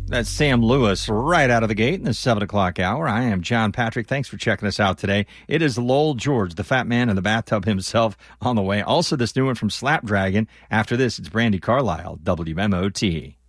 That's Sam Lewis right out of the gate in the 7 o'clock hour. I am John Patrick. Thanks for checking us out today. It is Lowell George, the fat man in the bathtub himself, on the way. Also, this new one from Slapdragon. After this, it's Brandy Carlisle, WMOT.